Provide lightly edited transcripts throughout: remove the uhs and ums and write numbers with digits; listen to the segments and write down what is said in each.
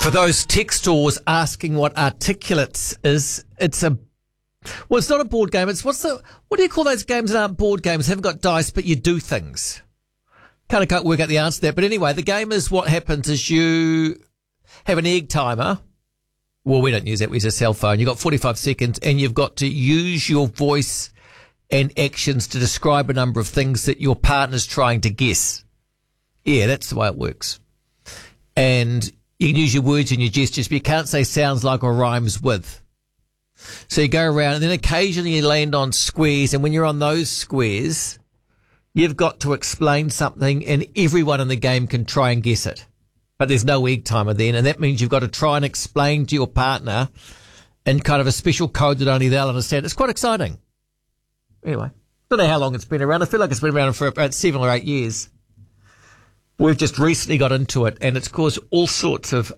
For those textors asking what Articulates is, it's not a board game. What do you call those games that aren't board games? Haven't got dice, but you do things. Can't work out the answer to that. But anyway, the game is what happens is you have an egg timer. Well, we don't use that. We use a cell phone. You've got 45 seconds and you've got to use your voice and actions to describe a number of things that your partner's trying to guess. Yeah, that's the way it works. And you can use your words and your gestures, but you can't say sounds like or rhymes with. So you go around and then occasionally you land on squares, and when you're on those squares, you've got to explain something and everyone in the game can try and guess it. But there's no egg timer then, and that means you've got to try and explain to your partner in kind of a special code that only they'll understand. It's quite exciting. Anyway, don't know how long it's been around. I feel like it's been around for about 7 or 8 years. We've just recently got into it, and it's caused all sorts of...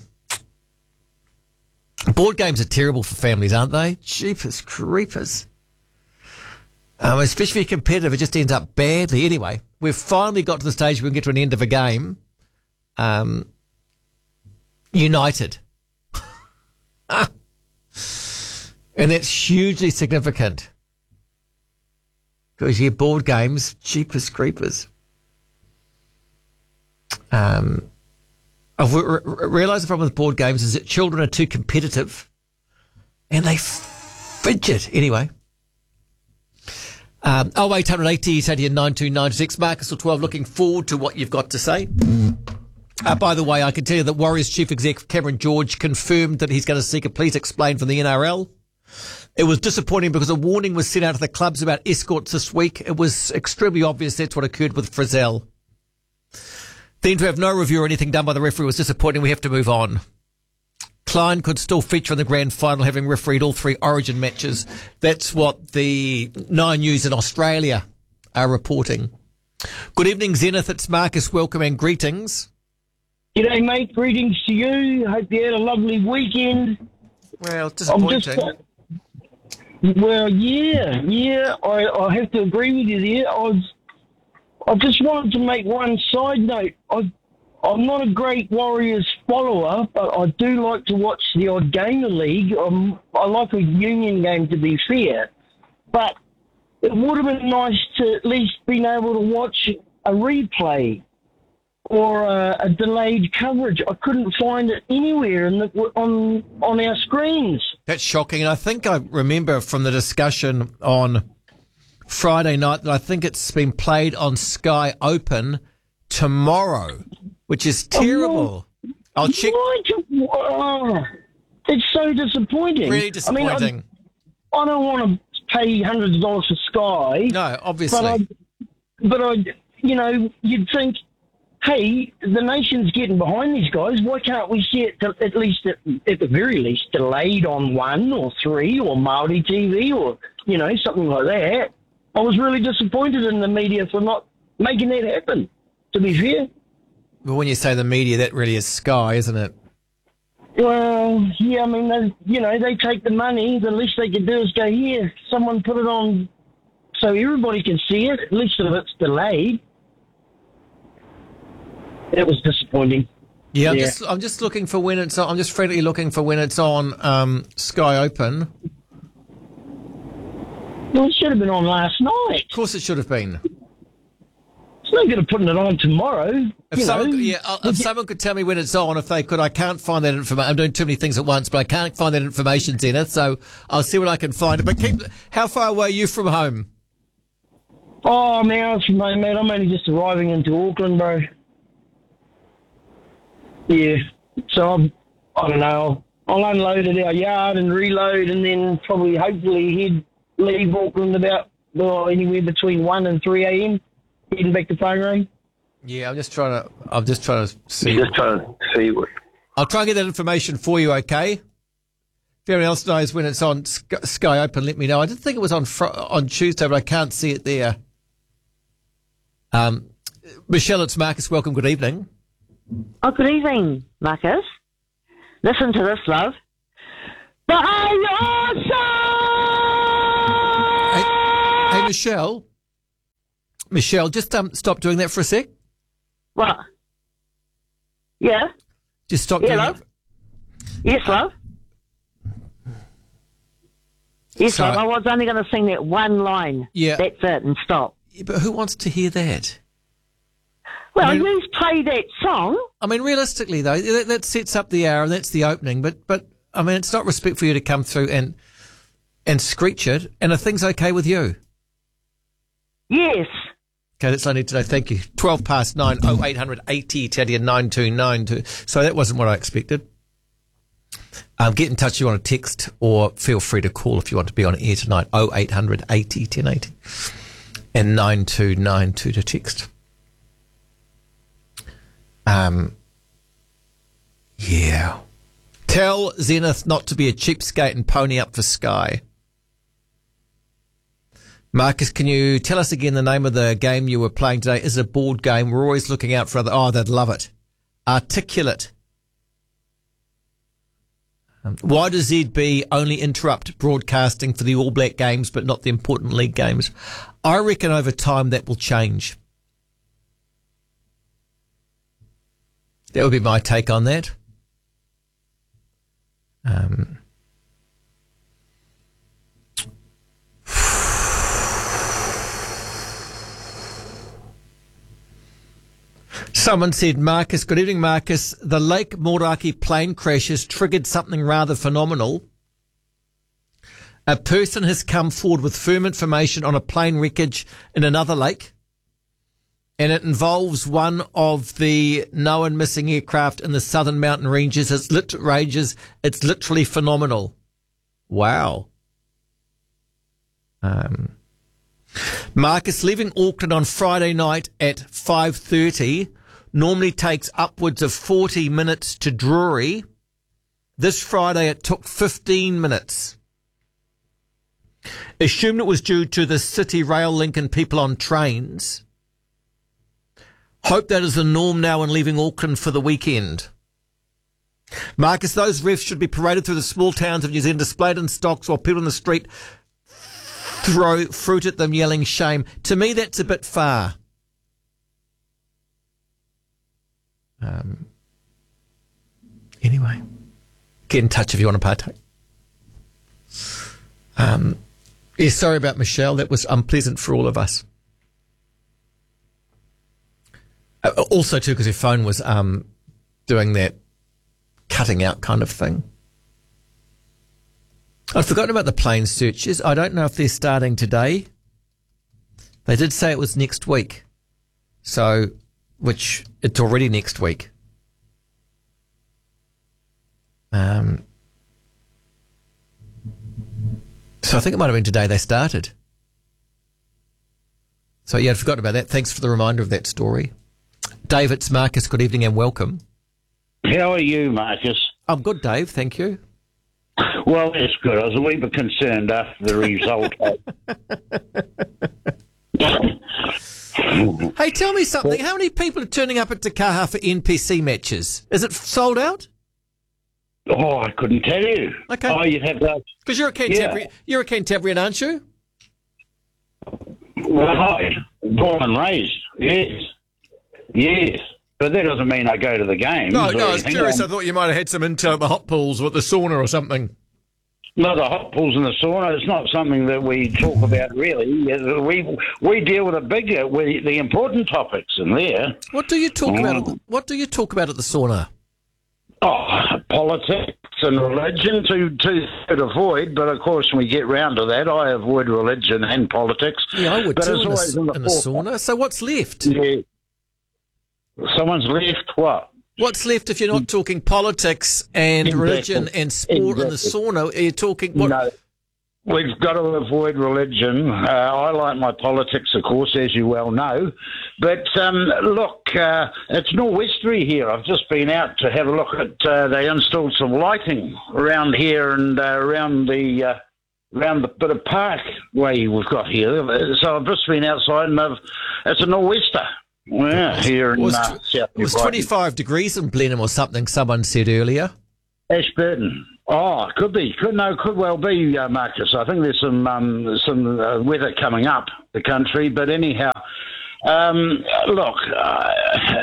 board games are terrible for families, aren't they? Jeepers creepers. Especially if you're competitive, it just ends up badly. Anyway, we've finally got to the stage where we can get to an end of a game. United. And that's hugely significant. Because your board games, jeepers creepers. I've realised the problem with board games is that children are too competitive and they fidget. Anyway. 0880 9296. Marcus or 12, looking forward to what you've got to say. By the way, I can tell you that Warriors Chief Exec Cameron George confirmed that he's going to seek a please explain from the NRL. It was disappointing because a warning was sent out to the clubs about escorts this week. It was extremely obvious that's what occurred with Frizzell. Then to have no review or anything done by the referee was disappointing. We have to move on. Klein could still feature in the grand final, having refereed all 3 Origin matches. That's what the Nine News in Australia are reporting. Good evening, Zenith. It's Marcus. Welcome and greetings. G'day, mate. Greetings to you. Hope you had a lovely weekend. Well, disappointing. I have to agree with you there. I just wanted to make one side note. I'm not a great Warriors follower, but I do like to watch the odd game of league. I like a union game, to be fair. But it would have been nice to at least been able to watch a replay or a delayed coverage. I couldn't find it anywhere on our screens. That's shocking. And I think I remember from the discussion on Friday night that I think it's been played on Sky Open tomorrow, which is terrible. I'll check. It's so disappointing. Really disappointing. I don't want to pay hundreds of dollars for Sky. No, obviously. But you'd think, hey, the nation's getting behind these guys. Why can't we see it at the very least delayed on 1 or 3 or Māori TV or something like that? I was really disappointed in the media for not making that happen, to be fair. Well, when you say the media, that really is Sky, isn't it? Well, yeah, I mean, they take the money. The least they can do is go, here, someone put it on so everybody can see it, at least if it's delayed. It was disappointing. Yeah, I'm just looking for when it's on. I'm just frantically looking for when it's on Sky Open. Well, it should have been on last night. Of course it should have been. It's no good at putting it on tomorrow. If someone could tell me when it's on, if they could, I can't find that information. I'm doing too many things at once, but I can't find that information, Zenith, so I'll see what I can find. But how far away are you from home? Oh, I'm hours from home, mate. I'm only just arriving into Auckland, bro. Yeah, so I don't know. I'll unload at our yard and reload, and then probably, hopefully, leave Auckland about anywhere between 1 and 3 a.m. Heading back to Whangarei. Yeah, I'm just trying to see. What. I'll try and get that information for you, okay? If anyone else knows when it's on Sky Open, let me know. I did think it was on Tuesday, but I can't see it there. Michelle, it's Marcus. Welcome. Good evening. Oh, good evening, Marcus. Listen to this, love. By your side! Hey, Michelle. Michelle, just stop doing that for a sec. What? Yeah? Just stop doing love? it. Yes, love. Yes, Sorry. love. I was only going to sing that one line. Yeah. That's it, and stop. Yeah, but who wants to hear that? Well, I mean- you play that song. I mean, realistically, though, that sets up the hour and that's the opening. But I mean, it's not respect for you to come through and screech it. And are things okay with you? Yes. Okay, that's all I need to know. Thank you. 12 past 9, 0800 80 Italian 9292. So that wasn't what I expected. Get in touch if you want to text, or feel free to call if you want to be on air tonight. 0800 80 1080 and 9292 to text. Yeah. Tell Zenith not to be a cheapskate and pony up for Sky. Marcus, can you tell us again the name of the game you were playing today? Is it a board game? We're always looking out for other... Oh, they'd love it. Articulate. Why does ZB only interrupt broadcasting for the All Black games but not the important league games? I reckon over time that will change. That would be my take on that. Someone said, Marcus, good evening, Marcus. The Lake Moraki plane crash has triggered something rather phenomenal. A person has come forward with firm information on a plane wreckage in another lake, and it involves one of the known missing aircraft in the southern mountain ranges. It's literally phenomenal. Wow. Marcus, leaving Auckland on Friday night at 5:30 normally takes upwards of 40 minutes to Drury. This Friday it took 15 minutes. Assumed it was due to the city rail link and people on trains. Hope that is the norm now when leaving Auckland for the weekend. Marcus, those refs should be paraded through the small towns of New Zealand, displayed in stocks while people in the street throw fruit at them yelling shame. To me, that's a bit far. Anyway, get in touch if you want to partake. Yeah, sorry about Michelle. That was unpleasant for all of us. Also, too, because her phone was doing that cutting out kind of thing. I'd forgotten about the plane searches. I don't know if they're starting today. They did say it was next week. So, which it's already next week. So I think it might have been today they started. So yeah, I'd forgotten about that. Thanks for the reminder of that story. Dave, it's Marcus. Good evening and welcome. How are you, Marcus? I'm good, Dave. Thank you. Well, that's good. I was a wee bit concerned after the result. Hey, tell me something. How many people are turning up at Te Kaha for NPC matches? Is it sold out? Oh, I couldn't tell you. Okay. Oh, you'd have to... Because you're a Cantabrian, you're a Cantabrian, aren't you? Right. Born and raised. Yes. Yes. But that doesn't mean I go to the games. No, or I was anything. curious. I thought you might have had some intel at the hot pools or at the sauna or something. No, the hot pools and the sauna, it's not something that we talk about really. We deal with the important topics in there. What do you talk about? What do you talk about at the sauna? Oh, politics and religion to avoid, but of course when we get round to that, I avoid religion and politics. Yeah, I would but too it's always in the forefront. sauna. So what's left? Yeah. Someone's left what? What's left if you're not talking politics and Exactly. religion and sport in the sauna? Are you talking what? No, we've got to avoid religion. I like my politics, of course, as you well know. But look, it's nor'westery here. I've just been out to have a look at. They installed some lighting around here and around the bit of parkway we've got here. So I've just been outside and it's a nor'wester. Yeah, here in South It was New Brighton. 25 degrees in Blenheim or something. Someone said earlier. Ashburton. Oh, it could be. Could well be, Marcus. I think there's some weather coming up the country. But anyhow, look,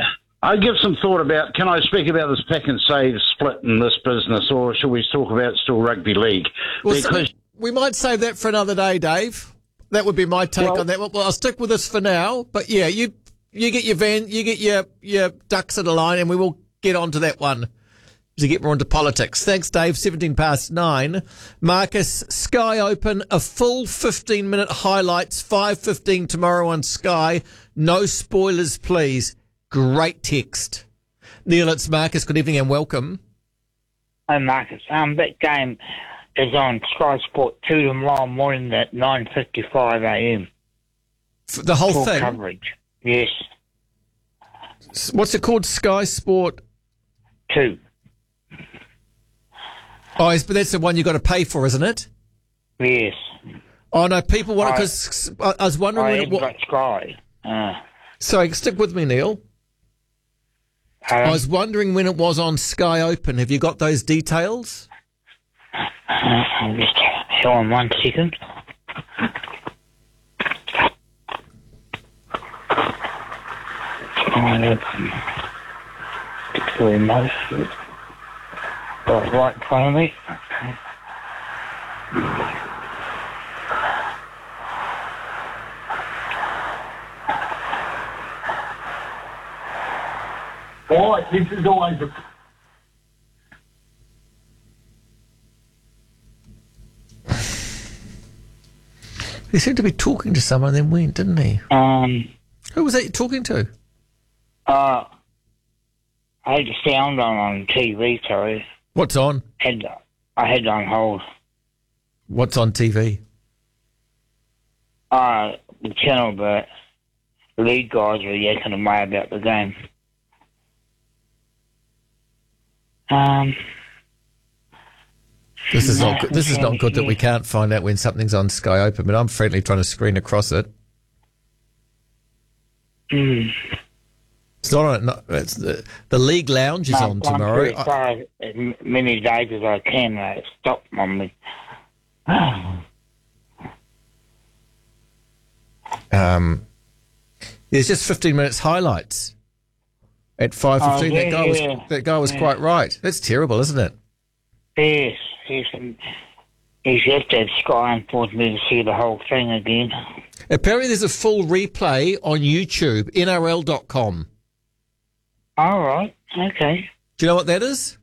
I give some thought about, can I speak about this pick and save split in this business, or should we talk about still rugby league? Well, Because we might save that for another day, Dave. That would be my take on that. Well, I'll stick with this for now. But yeah, you get your ducks in a line, and we will get onto that one to get more into politics. Thanks, Dave. 9:17. Marcus, Sky Open, a full 15-minute highlights, 5:15 tomorrow on Sky. No spoilers, please. Great text. Neil, it's Marcus. Good evening and welcome. Hi, Marcus. That game is on Sky Sport 2 tomorrow morning at 9:55 a.m. The whole Full thing? coverage. Yes. What's it called? Sky Sport 2. Oh, yes, but that's the one you got to pay for, isn't it? Yes. Oh, no, people want it because I was wondering I when haven't got Sky. Sorry, stick with me, Neil. I was wondering when it was on Sky Open. Have you got those details? Just hold on 1 second. Very nice. Right in front of me. Right, this is always a... He seemed to be talking to someone and then went, didn't he? Who was that you talking to? I had the sound on TV, sorry. What's on? I had it on hold. What's on TV? The channel, but the lead guys were yakking away about the game. This is not good. This is not good that we can't find out when something's on Sky Open, but I'm friendly trying to screen across it. It's not on. No, it's the League Lounge is on tomorrow. I'm sorry, as many days as I can stop on me. There's just 15 minutes highlights at 5:15. That guy was quite right. That's terrible, isn't it? Yes. He's yet to have Sky and forced me to see the whole thing again. Apparently there's a full replay on YouTube, NRL.com. All right, okay. Do you know what that is?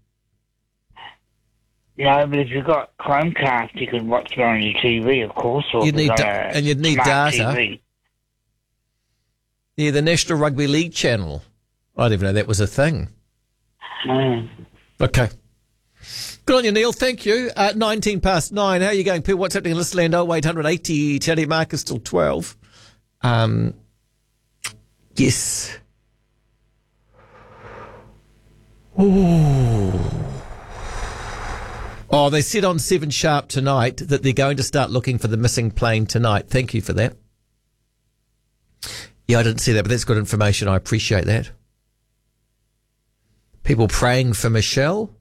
No, but if you've got Chromecast, you can watch it on your TV, of course. Or You'd need data. TV. Yeah, the National Rugby League channel. I didn't even know that was a thing. Okay. Good on you, Neil. Thank you. 9:19. How are you going, Pete? What's happening in Listerland? 0880 Teddy Marcus till 12. Yes. Ooh. Oh, they said on 7 Sharp tonight that they're going to start looking for the missing plane tonight. Thank you for that. Yeah, I didn't see that, but that's good information. I appreciate that. People praying for Michelle.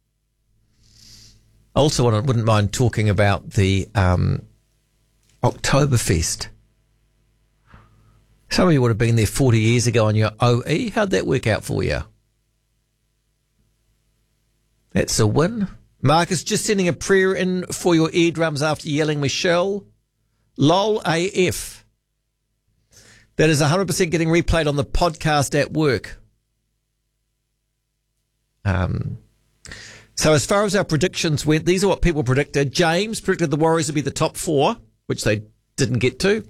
I also wouldn't mind talking about the Oktoberfest. Some of you would have been there 40 years ago on your OE. How'd that work out for you? That's a win. Marcus, just sending a prayer in for your eardrums after yelling Michelle. LOL AF. That is 100% getting replayed on the podcast at work. So as far as our predictions went, these are what people predicted. James predicted the Warriors would be the top 4, which they didn't get to.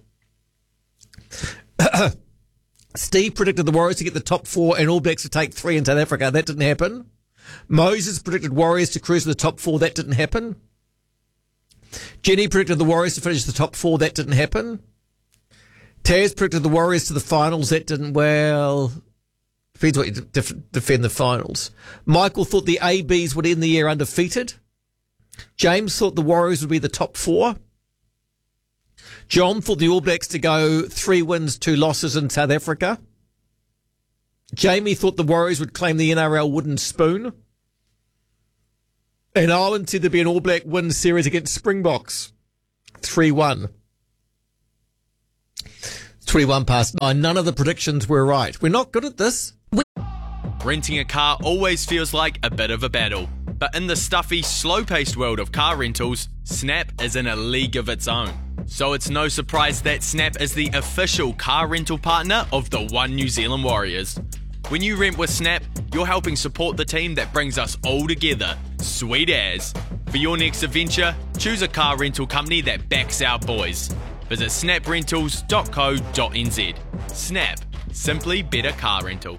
Steve predicted the Warriors to get the top 4 and All Blacks to take 3 in South Africa. That didn't happen. Moses predicted Warriors to cruise to the top 4. That didn't happen. Jenny predicted the Warriors to finish the top 4. That didn't happen. Taz predicted the Warriors to the finals. That didn't, well, depends what you defend the finals. Michael thought the ABs would end the year undefeated. James thought the Warriors would be the top 4. John thought the All Blacks to go 3 wins, 2 losses in South Africa. Jamie thought the Warriors would claim the NRL wooden spoon. And Owen said there'd be an All Black win series against Springboks. 3-1. 21 past 9. None of the predictions were right. We're not good at this. Renting a car always feels like a bit of a battle. But in the stuffy, slow-paced world of car rentals, Snap is in a league of its own. So it's no surprise that Snap is the official car rental partner of the One New Zealand Warriors. When you rent with Snap, you're helping support the team that brings us all together. Sweet as. For your next adventure, choose a car rental company that backs our boys. Visit snaprentals.co.nz. Snap. Simply better car rental.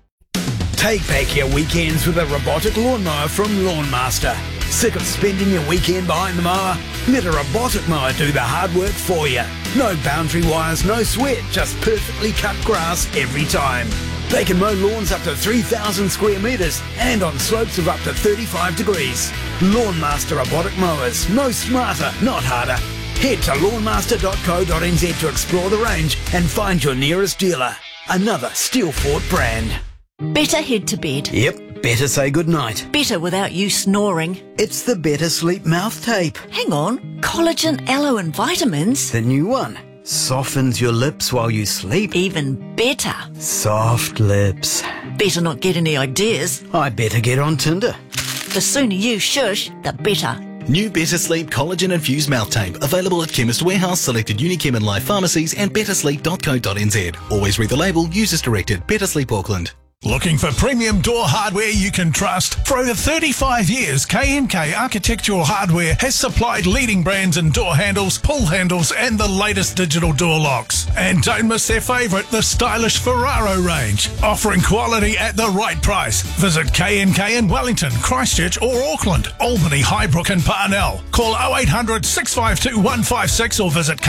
Take back your weekends with a robotic lawnmower from Lawn Master. Sick of spending your weekend behind the mower? Let a robotic mower do the hard work for you. No boundary wires, no sweat, just perfectly cut grass every time. They can mow lawns up to 3,000 square metres and on slopes of up to 35 degrees. Lawn Master robotic mowers. No smarter, not harder. Head to lawnmaster.co.nz to explore the range and find your nearest dealer. Another Steelfort brand. Better head to bed. Yep, better say goodnight. Better without you snoring. It's the Better Sleep mouth tape. Hang on, collagen, aloe and vitamins. The new one. Softens your lips while you sleep. Even better. Soft lips. Better not get any ideas. I better get on Tinder. The sooner you shush, the better. New Better Sleep Collagen Infused Mouth Tape. Available at Chemist Warehouse, selected Unichem and Life pharmacies and bettersleep.co.nz. Always read the label. Use as directed. Better Sleep Auckland. Looking for premium door hardware you can trust? For over 35 years, K&K Architectural Hardware has supplied leading brands in door handles, pull handles and the latest digital door locks. And don't miss their favourite, the stylish Ferraro range, offering quality at the right price. Visit K&K in Wellington, Christchurch or Auckland, Albany, Highbrook and Parnell. Call 0800 652 156 or visit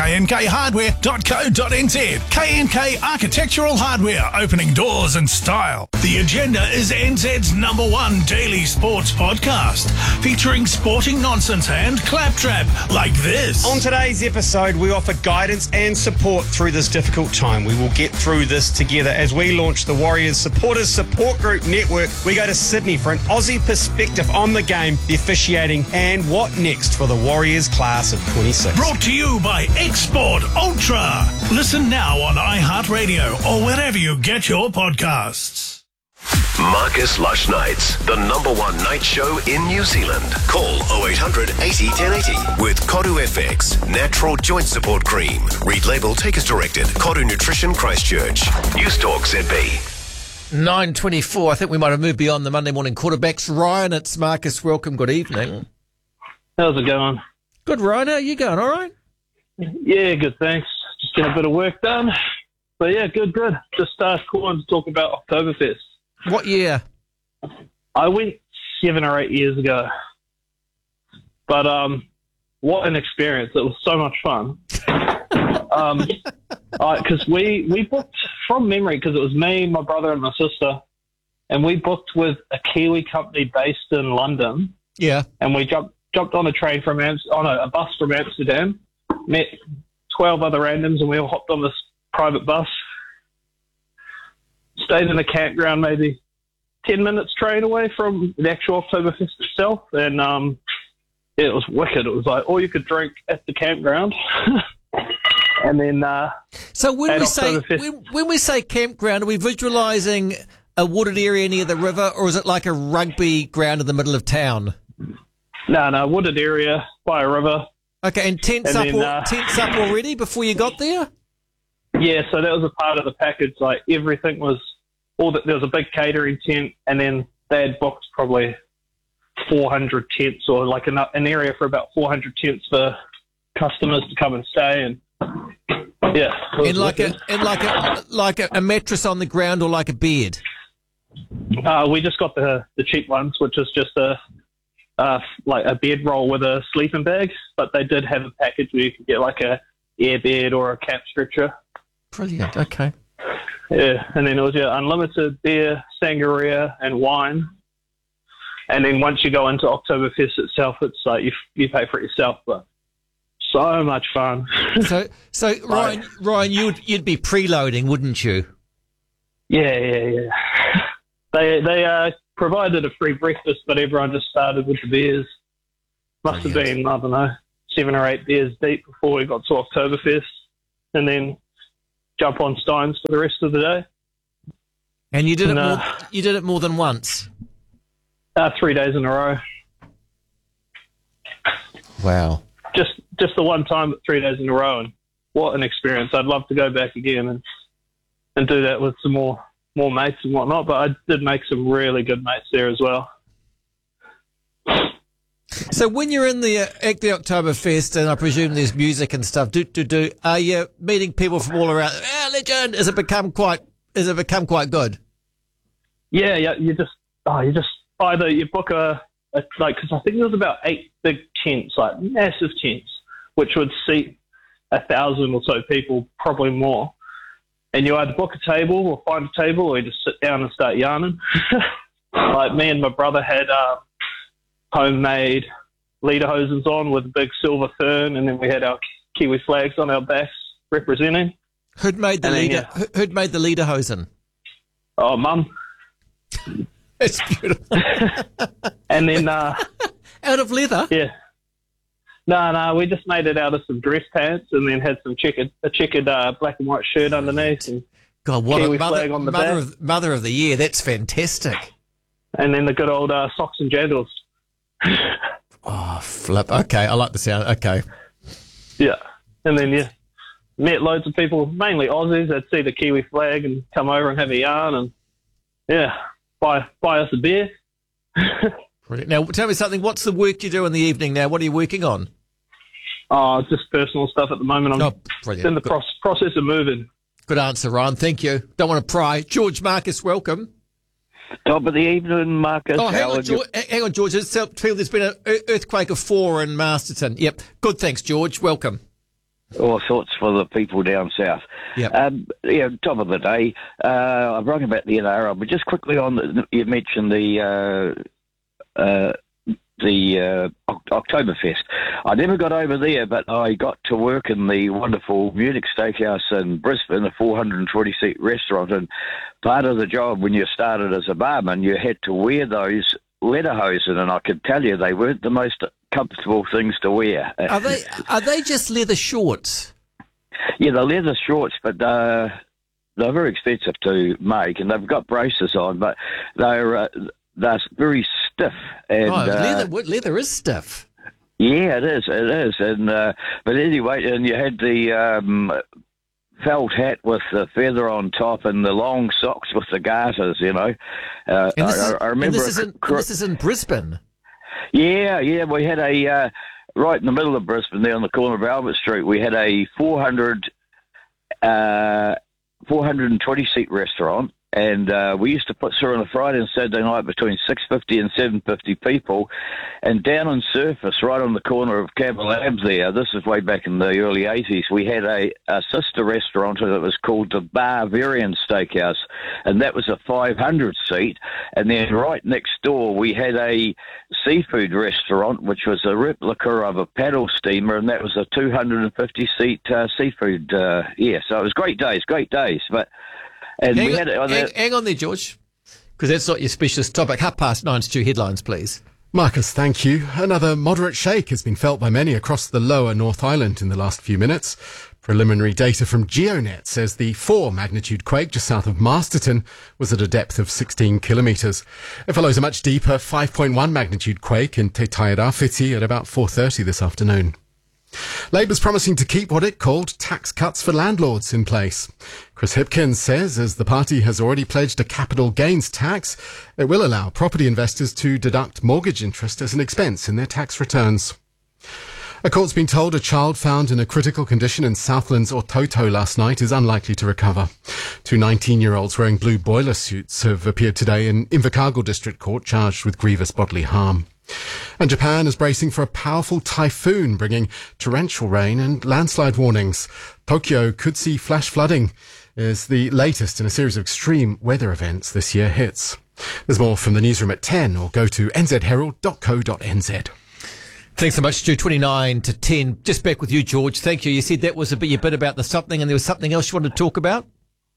knkhardware.co.nz. K&K Architectural Hardware, opening doors in style. The Agenda is NZ's #1 daily sports podcast, featuring sporting nonsense and claptrap like this. On today's episode, we offer guidance and support through this difficult time. We will get through this together as we launch the Warriors Supporters Support Group Network. We go to Sydney for an Aussie perspective on the game, the officiating, and what next for the Warriors class of 26. Brought to you by Export Ultra. Listen now on iHeartRadio or wherever you get your podcasts. Marcus Lush Nights, the #1 night show in New Zealand. Call 0800 80 1080 with Koru FX, natural joint support cream. Read label, take as directed. Koru Nutrition Christchurch. News Talk ZB. 9:24. I think we might have moved beyond the Monday morning quarterbacks. Ryan, it's Marcus. Welcome. Good evening. How's it going? Good, Ryan. How are you going? All right? Yeah, good, thanks. Just getting a bit of work done. But yeah, good. Just calling to talk about Oktoberfest. What year? I went 7 or 8 years ago. But what an experience. It was so much fun. Because we booked from memory, because it was me, my brother and my sister, and we booked with a Kiwi company based in London. Yeah. And we jumped on a train from a bus from Amsterdam, met 12 other randoms, and we all hopped on this private bus. Stayed in a campground maybe 10 minutes train away from the actual Oktoberfest itself, and it was wicked. It was like all you could drink at the campground. And then so when we say campground, are we visualising a wooded area near the river, or is it like a rugby ground in the middle of town? No, wooded area by a river. Okay, and tents up already before you got there? Yeah, so that was a part of the package. Like everything was there was a big catering tent, and then they had booked probably 400 tents, or like an area for about 400 tents for customers to come and stay. And yeah, and like a mattress on the ground, or like a bed. We just got the cheap ones, which is just like a bedroll with a sleeping bag. But they did have a package where you could get like a air bed or a camp stretcher. Brilliant. Okay. Yeah, and then it was unlimited beer, sangria, and wine. And then once you go into Oktoberfest itself, it's like you pay for it yourself, but so much fun. So Ryan, you'd be preloading, wouldn't you? Yeah. They provided a free breakfast, but everyone just started with the beers. Must have been, I don't know, 7 or 8 beers deep before we got to Oktoberfest, and then jump on Steins for the rest of the day. And you did it. No. You did it more than once. 3 days in a row. Wow. Just the one time, but 3 days in a row, and what an experience! I'd love to go back again and do that with some more mates and whatnot. But I did make some really good mates there as well. So when you're in the at the Oktoberfest, and I presume there's music and stuff, are you meeting people from all around? Legend! Has it become quite good? Yeah. You just either you book a because I think there was about 8 big tents, like massive tents, which would seat 1,000 or so people, probably more. And you either book a table or find a table, or you just sit down and start yarning. Like me and my brother had homemade lederhosens on with a big silver fern, and then we had our Kiwi flags on our backs representing. Who'd made the lederhosen? Oh, Mum. It's beautiful. And then out of leather? Yeah. No, we just made it out of some dress pants, and then had some checkered black and white shirt underneath. And God, what Kiwi a flag on the back. mother of the year. That's fantastic. And then the good old socks and jandals. Oh, flip. Okay, I like the sound. Okay. Yeah. And then, met loads of people, mainly Aussies, that see the Kiwi flag and come over and have a yarn and, buy us a beer. Brilliant. Now, tell me something. What's the work you do in the evening now? What are you working on? Oh, just personal stuff at the moment. I'm brilliant. in the process of moving. Good answer, Ryan. Thank you. Don't want to pry. George Marcus, welcome. Top of the evening, Marcus. Oh, hang on, George. There's been an earthquake of 4 in Masterton. Yep. Good, thanks, George. Welcome. All sorts for the people down south. Yep. Top of the day. I've rung about the NRL, but just quickly you mentioned the Oktoberfest. I never got over there, but I got to work in the wonderful Munich Steakhouse in Brisbane, a 420-seat restaurant, and part of the job when you started as a barman, you had to wear those lederhosen, and I could tell you they weren't the most comfortable things to wear. Are they just leather shorts? Yeah, they're leather shorts, but they're very expensive to make, and they've got braces on, but they're very stiff. And leather is stiff. Yeah, it is. And but anyway, and you had the felt hat with the feather on top and the long socks with the garters. I remember. This is in Brisbane. Yeah. We had a right in the middle of Brisbane, there on the corner of Albert Street. We had a 420-seat restaurant. And we used to put her on a Friday and Saturday night between 650 and 750 people. And down on Surface, right on the corner of Campbell Labs there, this is way back in the early 80s, we had a sister restaurant that was called the Bavarian Steakhouse, and that was a 500-seat. And then right next door, we had a seafood restaurant, which was a replica of a paddle steamer, and that was a 250-seat seafood. So it was great days. But... And hang on there, George, because that's not your specialist topic. 9:30 Stu headlines, please. Marcus, thank you. Another moderate shake has been felt by many across the lower North Island in the last few minutes. Preliminary data from GeoNet says the 4-magnitude quake just south of Masterton was at a depth of 16 kilometres. It follows a much deeper 5.1 magnitude quake in Te Tairāwhiti at about 4:30 this afternoon. Labour's promising to keep what it called tax cuts for landlords in place. Chris Hipkins says as the party has already pledged a capital gains tax, it will allow property investors to deduct mortgage interest as an expense in their tax returns. A court's been told a child found in a critical condition in Southland's Ototo last night is unlikely to recover. 2 19-year-olds wearing blue boiler suits have appeared today in Invercargill District Court charged with grievous bodily harm. And Japan is bracing for a powerful typhoon bringing torrential rain and landslide warnings. Tokyo could see flash flooding as the latest in a series of extreme weather events this year hits. There's more from the newsroom at 10 or go to nzherald.co.nz. Thanks so much, Stu. 29 to 10. Just back with you, George. Thank you. You said that was your bit about the something, and there was something else you wanted to talk about?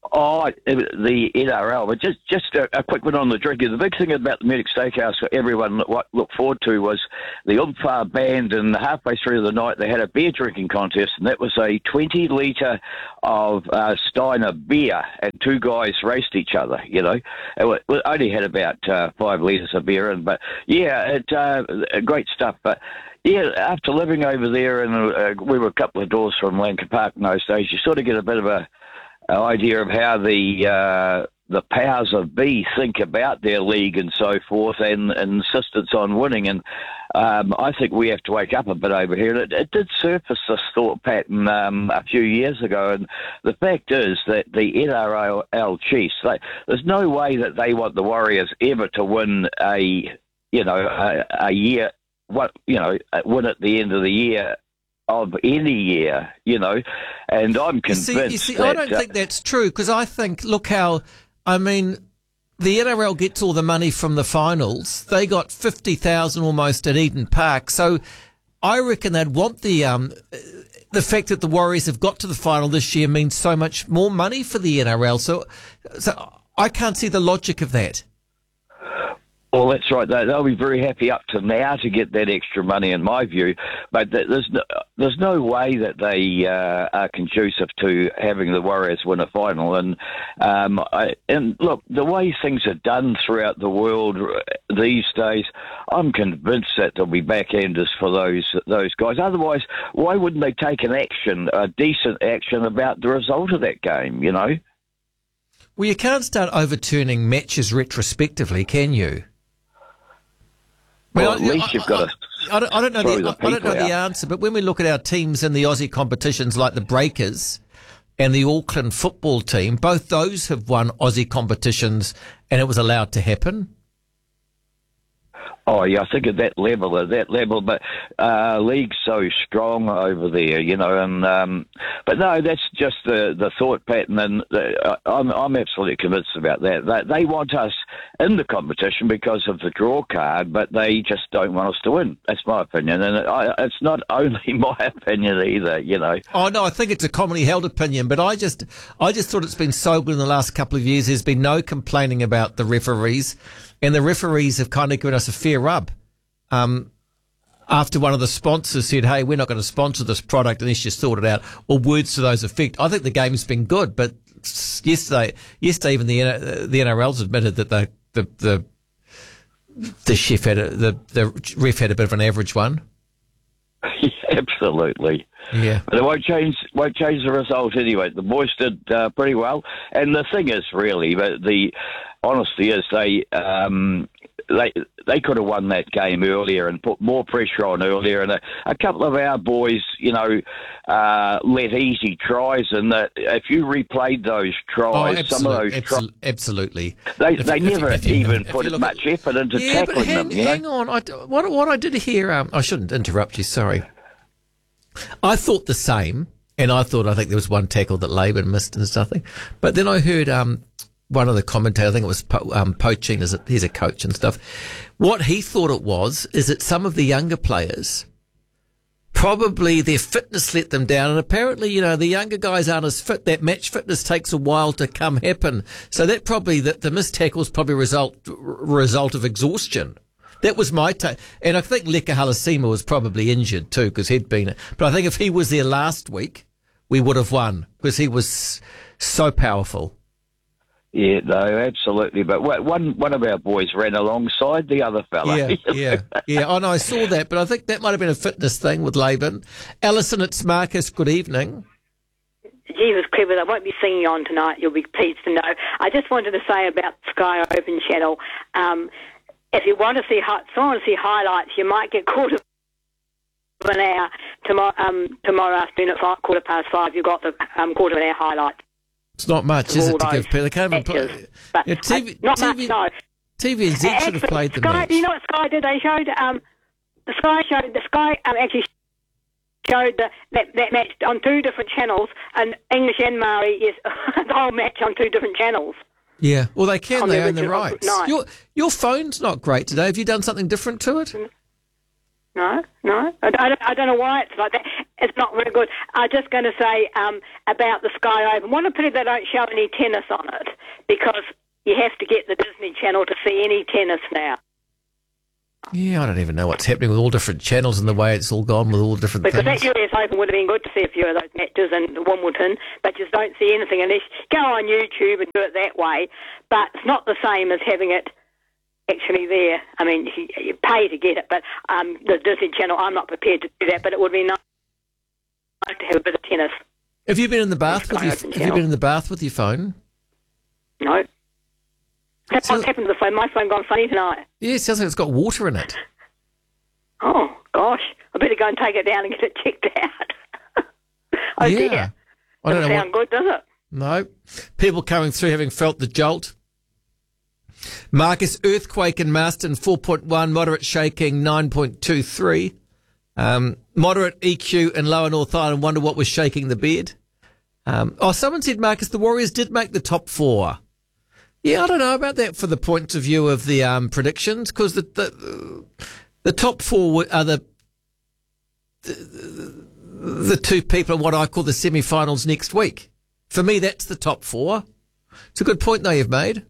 Oh, the NRL, but just a quick one on the drinking. The big thing about the Munich Steakhouse that everyone looked forward to was the Umfar band, and halfway through the night they had a beer drinking contest, and that was a 20-litre of Steiner beer, and two guys raced each other, you know. It only had about 5 litres of beer in, but yeah, great stuff. But yeah, after living over there, and we were a couple of doors from Lanka Park in those days, you sort of get a bit of an idea of how the powers of be think about their league and so forth, and insistence on winning. And I think we have to wake up a bit over here. It did surface this thought pattern a few years ago, and the fact is that the NRL chiefs, there's no way that they want the Warriors ever to win a year, win at the end of the year of any year, you know, and I'm convinced. You see, I don't think that's true, because I think, the NRL gets all the money from the finals. They got 50,000 almost at Eden Park, so I reckon they'd want the fact that the Warriors have got to the final this year means so much more money for the NRL. So I can't see the logic of that. Well, that's right. They'll be very happy up to now to get that extra money, in my view. But there's no way that they are conducive to having the Warriors win a final. And look, the way things are done throughout the world these days, I'm convinced that there'll be backenders for those guys. Otherwise, why wouldn't they take a decent action about the result of that game? You know. Well, you can't start overturning matches retrospectively, can you? Well, at least you've got to. I don't know the answer, but when we look at our teams in the Aussie competitions like the Breakers and the Auckland football team, both those have won Aussie competitions, and it was allowed to happen. Oh, yeah, I think at that level, but league's so strong over there, you know, and but no, that's just the thought pattern, and I'm absolutely convinced about that. They want us in the competition because of the draw card, but they just don't want us to win. That's my opinion, and it's not only my opinion either, you know. Oh no, I think it's a commonly held opinion, but I just thought it's been so good in the last couple of years. There's been no complaining about the referees. And the referees have kind of given us a fair rub. After one of the sponsors said, hey, we're not going to sponsor this product unless you sort it out, or words to those effect. I think the game's been good, but yesterday even the NRL's admitted that the chef the ref had a bit of an average one. Absolutely. Yeah. But it won't change the result anyway. The boys did pretty well. And the thing is, really, the honesty is they could have won that game earlier and put more pressure on earlier. And a couple of our boys, you know, let easy tries. And if you replayed those tries, some of those tries, absolutely, they never even put much effort into tackling them. Hang on, what I did hear, I shouldn't interrupt you. Sorry. I thought the same, and I think there was one tackle that Laban missed and something. But then I heard one of the commentators, I think it was Poaching, he's a coach and stuff. What he thought it was is that some of the younger players, probably their fitness let them down, and apparently, you know, the younger guys aren't as fit. That match fitness takes a while to happen. So that probably, the missed tackles probably result of exhaustion. That was my take. And I think Leka Halasima was probably injured too, because he'd been. But I think if he was there last week, we would have won, because he was so powerful. Yeah, no, absolutely. But one of our boys ran alongside the other fella. Yeah. Oh, no, I saw that, but I think that might have been a fitness thing with Laban. Alison, it's Marcus. Good evening. Jesus, Clifford, I won't be singing you on tonight. You'll be pleased to know. I just wanted to say about Sky Open Channel. If you want to see highlights, you might get quarter of an hour tomorrow afternoon at 5:15. You've got the quarter of an hour highlights. It's not much, is it, to give people? They can't even play. Not much, no. TVNZ should have played the match. You know what Sky did? They showed Sky actually showed that match on two different channels, and English and Maori is the whole match on two different channels. Yeah, well, they own the rights. Your phone's not great today. Have you done something different to it? No. I don't know why it's like that. It's not very good. I'm just going to say about the Sky Open. What a pity they don't show any tennis on it, because you have to get the Disney Channel to see any tennis now. Yeah, I don't even know what's happening with all different channels and the way it's all gone with all different Because things. that US Open would have been good to see a few of those matches in Wimbledon, but you just don't see anything unless you go on YouTube and do it that way. But it's not the same as having it actually there. I mean, you pay to get it, but the Disney Channel, I'm not prepared to do that, but it would be nice to have a bit of tennis. Have you been in the bath with your phone? No. What's happened to the phone? My phone gone funny tonight. Yeah, it sounds like it's got water in it. Oh, gosh. I better go and take it down and get it checked out. Oh, yeah. dear. I don't Doesn't know sound good, does it? No. People coming through having felt the jolt. Marcus, earthquake in Marston, 4.1, moderate shaking, 9.23. Moderate EQ in Lower North Island, wonder what was shaking the bed. Someone said, Marcus, the Warriors did make the top 4. Yeah, I don't know about that for the point of view of the predictions, because the top 4 are the two people in what I call the semi-finals next week. For me, that's the top 4. It's a good point, though, you've made.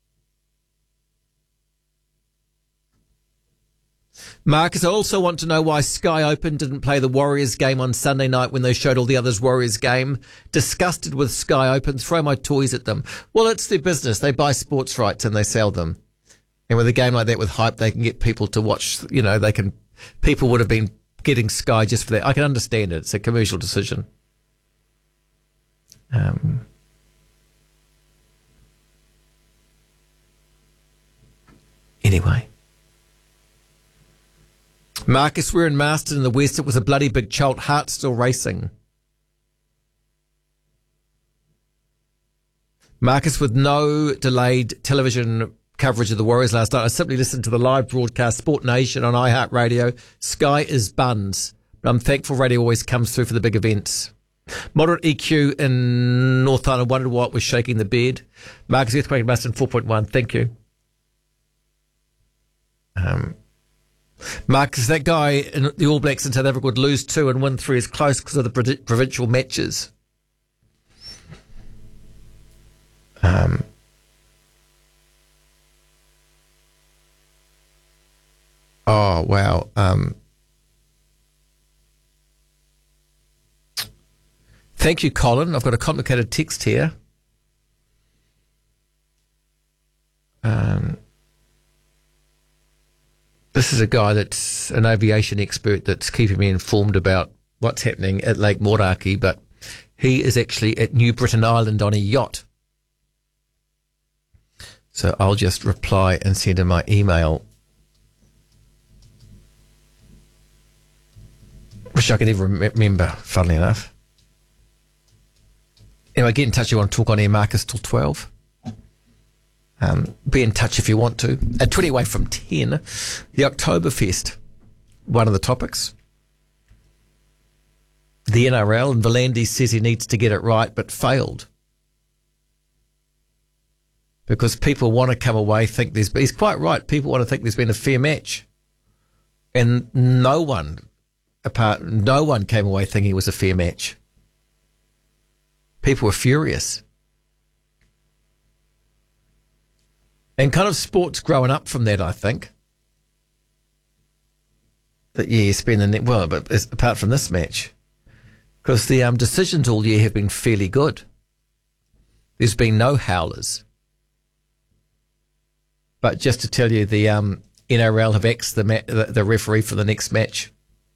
Marcus, I also want to know why Sky Open didn't play the Warriors game on Sunday night when they showed all the others Warriors game. Disgusted with Sky Open, throw my toys at them. Well, it's their business. They buy sports rights and they sell them. And with a game like that with hype, they can get people to watch, people would have been getting Sky just for that. I can understand it. It's a commercial decision. Anyway. Marcus, we're in Marston in the west. It was a bloody big jolt. Heart still racing. Marcus, with no delayed television coverage of the Warriors last night, I simply listened to the live broadcast, Sport Nation on iHeartRadio. Sky is buns. But I'm thankful radio always comes through for the big events. Moderate EQ in North Island, wondered what was shaking the bed. Marcus, earthquake in Marston, 4.1. Thank you. Marcus, that guy in the All Blacks in South Africa would lose 2 and win 3 is close because of the provincial matches. Oh, wow. Thank you, Colin. I've got a complicated text here. This is a guy that's an aviation expert that's keeping me informed about what's happening at Lake Moraki, but he is actually at New Britain Island on a yacht. So I'll just reply and send him my email, which I can never remember, funnily enough. Anyway, get in touch if you want to talk on air, Marcus, till 12. Be in touch if you want to. At 20 away from 10, the Oktoberfest, one of the topics. The NRL, and Volandis says he needs to get it right, but failed. Because people want to come away, think he's quite right, people want to think there's been a fair match. And no one came away thinking it was a fair match. People were furious. And kind of sports growing up from that, I think. But yeah, it's been but apart from this match, because the decisions all year have been fairly good. There's been no howlers. But just to tell you, the NRL have axed the referee for the next match.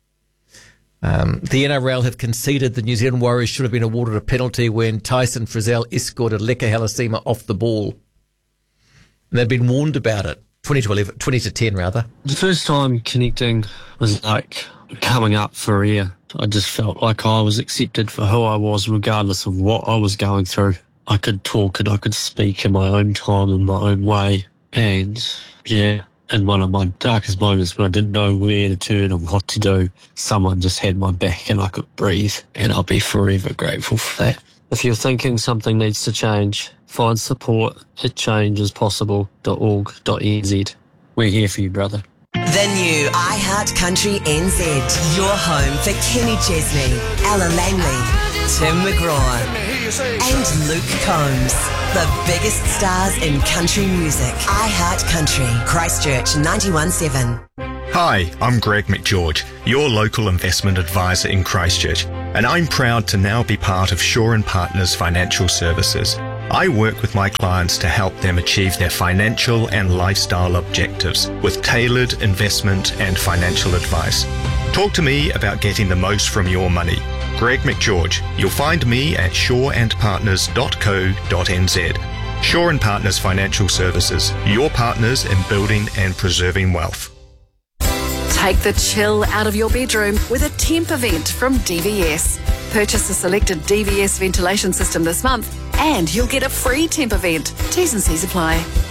The NRL have conceded the New Zealand Warriors should have been awarded a penalty when Tyson Frizzell escorted Leka Halasima off the ball. And they'd been warned about it. 20 to 10 rather. The first time connecting was like coming up for air. I just felt like I was accepted for who I was, regardless of what I was going through. I could talk and I could speak in my own time, in my own way. And yeah, in one of my darkest moments when I didn't know where to turn and what to do, someone just had my back and I could breathe. And I'll be forever grateful for that. If you're thinking something needs to change, find support at changeispossible.org.nz. We're here for you, brother. The new iHeart Country NZ. Your home for Kenny Chesney, Ella Langley, Tim McGraw, and Luke Combs. The biggest stars in country music. iHeart Country. Christchurch 91.7. Hi, I'm Greg McGeorge, your local investment advisor in Christchurch, and I'm proud to now be part of Shaw & Partners Financial Services. I work with my clients to help them achieve their financial and lifestyle objectives with tailored investment and financial advice. Talk to me about getting the most from your money. Greg McGeorge. You'll find me at shawandpartners.co.nz. Shaw & Partners Financial Services, your partners in building and preserving wealth. Take the chill out of your bedroom with a temp event from DVS. Purchase a selected DVS ventilation system this month and you'll get a free temp event. T's and C's apply.